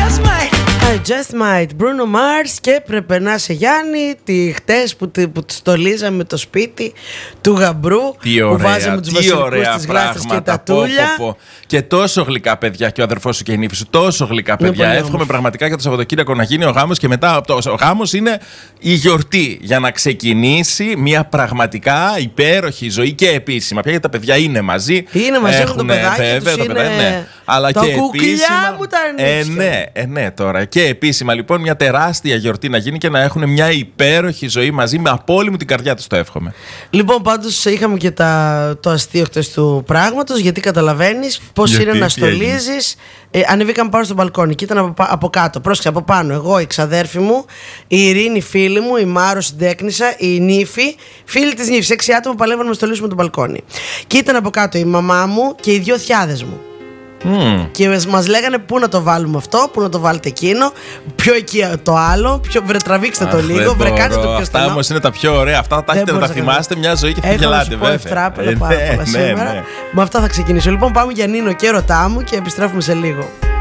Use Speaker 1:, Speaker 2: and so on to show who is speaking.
Speaker 1: Just might, Bruno Mars. Και πρέπει να σε Γιάννη, χτες που στολίζαμε το σπίτι του γαμπρού.
Speaker 2: Τι ωραία,
Speaker 1: που βάζαμε τους βασιλικούς, τις γλάστες και τα τούλια.
Speaker 2: Και τόσο γλυκά παιδιά, και ο αδερφός σου και η νύφη σου, τόσο γλυκά παιδιά. Εύχομαι πραγματικά για το Σαββατοκύριακο να γίνει ο γάμος, και μετά ο γάμος είναι η γιορτή για να ξεκινήσει μια πραγματικά υπέροχη ζωή και επίσημα. Πια γιατί τα παιδιά είναι μαζί.
Speaker 1: Είναι μαζί, έχουν το παιδάκι τους, είναι...
Speaker 2: Αλλά
Speaker 1: τα
Speaker 2: και
Speaker 1: κουκλιά
Speaker 2: επίσημα,
Speaker 1: μου τα νύψια.
Speaker 2: Ναι, τώρα. Και επίσημα λοιπόν μια τεράστια γιορτή να γίνει και να έχουν μια υπέροχη ζωή μαζί, με από όλη μου την καρδιά τους το εύχομαι.
Speaker 1: Λοιπόν, πάντως είχαμε και το αστείο χτες του πράγματος, γιατί καταλαβαίνεις πώς είναι να στολίζεις. Ανεβήκαμε πάνω στο μπαλκόνι και ήταν από κάτω. Πρόσεξε, από πάνω εγώ, η ξαδέρφη μου, η Ειρήνη φίλη μου, η Μάρο συντέκνησα, η νύφη, φίλη της νύφης. 6 άτομα παλεύουν να στολίσουμε το μπαλκόνι. Και ήταν από κάτω η μαμά μου και οι 2 θιάδες μου. Και μας λέγανε πού να το βάλουμε αυτό, πού να το βάλετε εκείνο, πιο εκεί το άλλο, τραβήξτε το λίγο, κάντε το πιο στενό.
Speaker 2: Αυτά όμως είναι τα πιο ωραία. Αυτά τα έχετε να τα θυμάστε μια ζωή και θα γελάτε, βέβαια.
Speaker 1: Έχω πάρα πολλά σήμερα. Με αυτά θα ξεκινήσω. Λοιπόν, πάμε για Νίνο και Ρωτά μου και επιστρέφουμε σε λίγο.